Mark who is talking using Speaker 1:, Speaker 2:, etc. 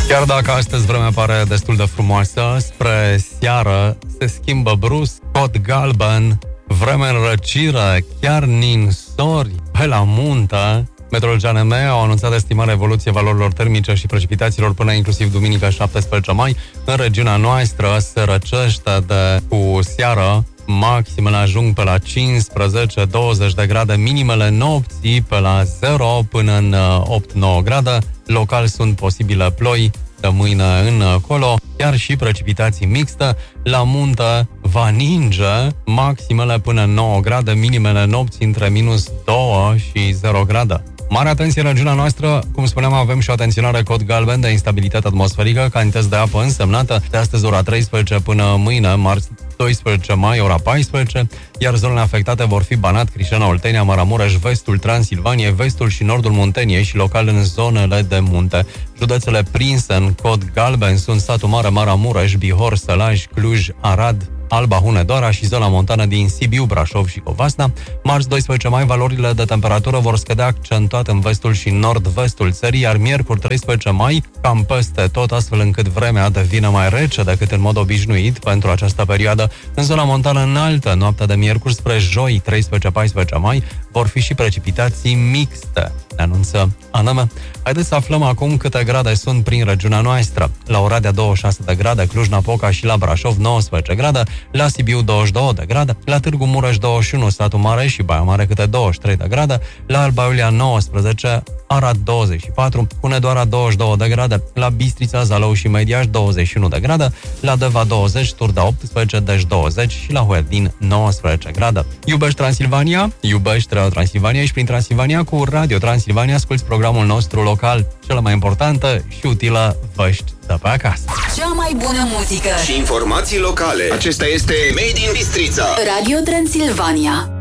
Speaker 1: Chiar dacă astăzi vremea pare destul de frumoasă, spre seară se schimbă brusc, cod galben, vreme în răcire, chiar ninsori pe la munte. Meteorologii ANM au anunțat estimarea evoluției valorilor termice și precipitațiilor până inclusiv duminică 17 mai. În regiunea noastră se răcește cu seară, maximele ajung pe la 15-20 de grade, minimele nopții pe la 0 până în 8-9 grade. Local sunt posibile ploi de mâine încolo, chiar și precipitații mixte. La munte va ninge, maximele până 9 grade, minimele nopții între minus 2 și 0 grade. Mare atenție în regiunea noastră, cum spuneam, avem și o atenționare cod galben de instabilitate atmosferică, cantități de apă însemnată de astăzi ora 13 până mâine, marți 12 mai, ora 14, iar zonele afectate vor fi Banat, Crișana, Oltenia, Maramureș, vestul Transilvaniei, vestul și nordul Munteniei și local în zonele de munte. Județele prinse în cod galben sunt Satu Mare, Maramureș, Bihor, Sălaj, Cluj, Arad, Alba, Hunedoara și zona montană din Sibiu, Brașov și Covasna. Marți 12 mai, valorile de temperatură vor scădea accentuat în vestul și nord-vestul țării, iar miercuri 13 mai, cam peste tot, astfel încât vremea devine mai rece decât în mod obișnuit pentru această perioadă. În zona montană înaltă, noaptea de miercuri spre joi 13-14 mai, vor fi și precipitații mixte, ne anunță ANM. Haideți să aflăm acum câte grade sunt prin regiunea noastră. La Oradea 26 de grade, Cluj-Napoca și la Brașov 19 grade, la Sibiu 22 de grade, la Târgu Mureș 21, Satu Mare și Baia Mare câte 23 de grade, la Alba Iulia 19, Arad 24, Hunedoara 22 de grade, la Bistrița, Zalău și Mediaș 21 de grade, la Deva 20, Turda 18, Dej 20 și la Huerdin 19 grade. Iubești Transilvania? Iubești Radio Transilvania și prin Transilvania cu Radio Transilvania asculți programul nostru local, cele mai importante și utilă vești de pe acasă.
Speaker 2: Cea mai bună muzică
Speaker 3: și informații locale. Acesta este Made in Bistrița.
Speaker 2: Radio Transilvania.